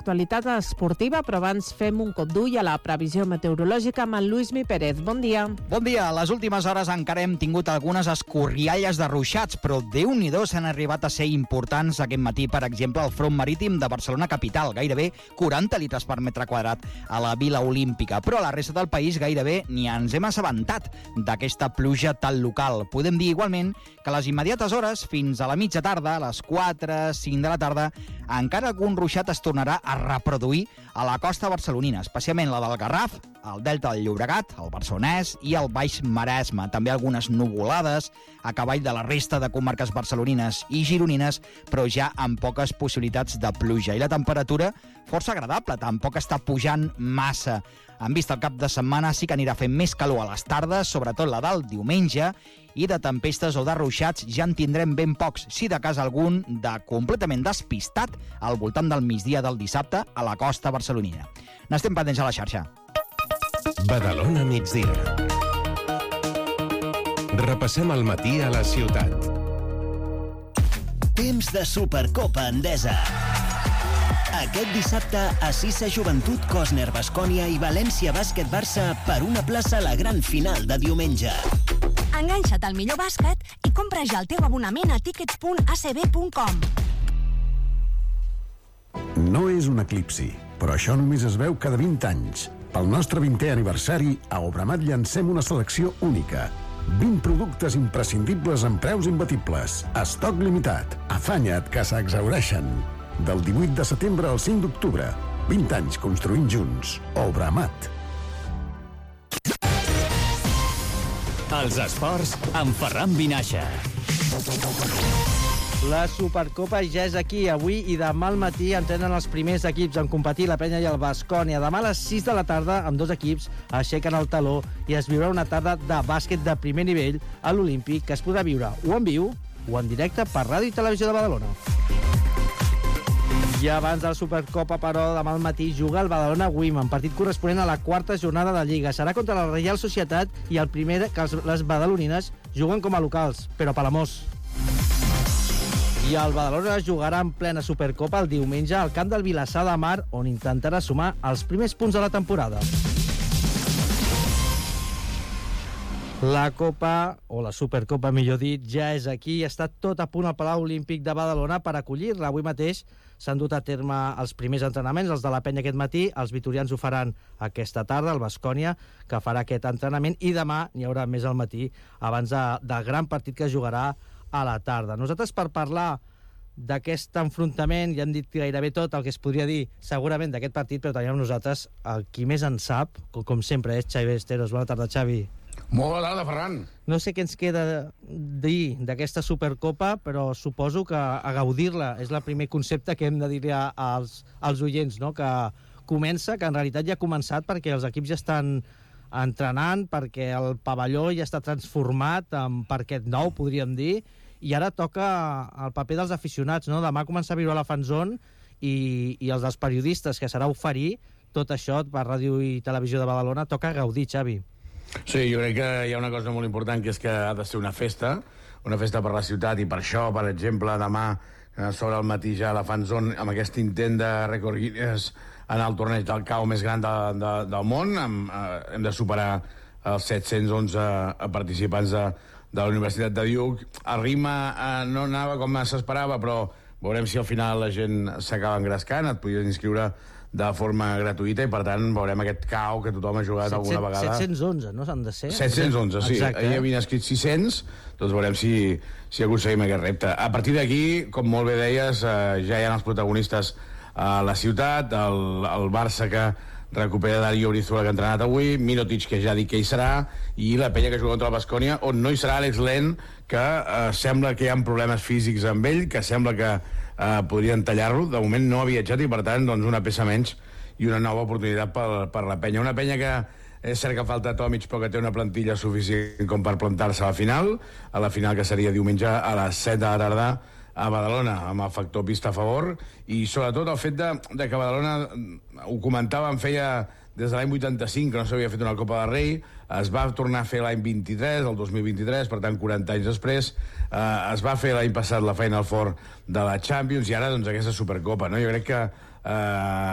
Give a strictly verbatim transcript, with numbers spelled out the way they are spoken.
l'actualitat esportiva, però abans fem un cop d'ull a la previsió meteorològica amb en Lluís Mi Pérez. Bon dia. Bon dia. A les últimes hores encara hem tingut algunes escorrialles de ruixats, però Déu-n'hi-do s'han arribat a ser importants aquest matí. Per exemple, el front marítim de Barcelona capital, gairebé quaranta litres per metre quadrat a la Vila Olímpica. Però a la resta del país gairebé ni ens hem assabentat d'aquesta pluja tan local. Podem dir igualment que a les immediates hores, fins a la mitja tarda, a les quatre, cinc de la tarda, encara algun ruixat es tornarà a reproduir a la costa barcelonina, especialment la del Garraf, el Delta del Llobregat, el Barcelonès i el Baix Maresme. També algunes nuvolades a cavall de la resta de comarques barcelonines i gironines, però ja amb poques possibilitats de pluja. I la temperatura força agradable, tampoc està pujant massa. En vista el cap de setmana sí que anirà fent més calor a les tardes, sobretot la del diumenge, i de tempestes o de ruixats ja en tindrem ben pocs, si de cas algun de completament despistat al voltant del migdia del dissabte a la costa barcelonina. N'estem pendents a la xarxa. Badalona migdia. Repassem el matí a la ciutat. Temps de Supercopa Endesa. Aquest dissabte, Assisa Joventut, Cosner Baskonia i València Bàsquet Barça per una plaça a la gran final de diumenge. Enganxa't al millor bàsquet i compra ja el teu abonament a tickets punt a c b punt com. No és un eclipsi, però això només es veu cada vint anys. Pel nostre vintè aniversari, a Obramat llancem una selecció única. vint productes imprescindibles amb preus imbatibles. Estoc limitat. Afanya't, que s'exhaureixen. Del divuit de setembre al cinc d'octubre. vint anys construint junts. Obramat. Els esports amb Ferran Vinaixa. La Supercopa ja és aquí. Avui i demà al matí entrenen els primers equips en competir, la Penya i el Baskonia. Demà a les sis de la tarda, amb dos equips aixequen el taló i es viurà una tarda de bàsquet de primer nivell a l'Olímpic, que es podrà viure o en viu o en directe per Ràdio i Televisió de Badalona. I abans de la Supercopa, però, demà al matí juga el Badalona Women, partit corresponent a la quarta jornada de Lliga. Serà contra la Reial Societat i el primer que les badalonines juguen com a locals, però a Palamós. I el Badalona jugarà en plena Supercopa el diumenge al camp del Vilassar de Mar, on intentarà sumar els primers punts de la temporada. La Copa, o la Supercopa millor dit, ja és aquí i està tot a punt al Palau Olímpic de Badalona per acollir-la. Avui mateix s'han dut a terme els primers entrenaments, els de la Penya aquest matí, els vitorians ho faran aquesta tarda, el Baskonia, que farà aquest entrenament, i demà n'hi haurà més al matí, abans de, del gran partit que jugarà a la tarda. Nosaltres, per parlar d'aquest enfrontament, ja hem dit gairebé tot el que es podria dir segurament d'aquest partit, però tenim nosaltres el qui més en sap, com, com sempre és Xavi Esteros. Bona tarda, Xavi. Molt bona tarda, Ferran. No sé què ens queda dir d'aquesta Supercopa, però suposo que a gaudir-la és el primer concepte que hem de dir als, als oients, no? Que comença, que en realitat ja ha començat, perquè els equips ja estan entrenant, perquè el pavelló ja està transformat en parquet nou, podríem dir, i ara toca el paper dels aficionats, no? Demà començar a viure a la Fanzone i, i els dels periodistes, que serà oferir tot això per Ràdio i Televisió de Badalona. Toca gaudir, Xavi. Sí, jo crec que hi ha una cosa molt important, que és que ha de ser una festa, una festa per la ciutat, i per això, per exemple, demà sobre el matí ja a la Fanzone, amb aquest intent de rècord Guinness en el torneig del cau més gran de, de, del món, amb, eh, hem de superar els set-cents onze participants de, de la Universitat de Duke. El ritme eh, no anava com s'esperava, però veurem si al final la gent s'acaba engrescant. Et podies inscriure de forma gratuïta i, per tant, veurem aquest cau que tothom ha jugat alguna vegada. set-cents onze, no s'han de ser? set-cents onze, sí. Exacte. Ahir havien escrit sis-cents, doncs veurem si, si aconseguim aquest repte. A partir d'aquí, com molt bé deies, eh, ja hi ha els protagonistes a la ciutat, el, el Barça, que recupera Darío Brizuela, que ha entrenat avui, Mirotic, que ja ha dit que hi serà, i la Penya, que juga contra el Baskonia, on no hi serà Alex Len, que eh, sembla que hi ha problemes físics amb ell, que sembla que eh, podrien tallar-lo. De moment no ha viatjat i, per tant, doncs una peça menys i una nova oportunitat per, per la Penya. Una Penya que és cert que falta Tomic, però que té una plantilla suficient com per plantar-se a la final, a la final que seria diumenge a les set de la tarda a Badalona, amb el factor pista a favor, i sobretot el fet de, de que Badalona, ho comentàvem, feia des de l'any vuitanta-cinc que no s'havia fet una Copa del Rei, es va tornar a fer l'any vint-i-tres, el dos mil vint-i-tres, per tant quaranta anys després, eh, es va fer l'any passat la Final Four de la Champions, i ara doncs aquesta Supercopa, no? Jo crec que eh,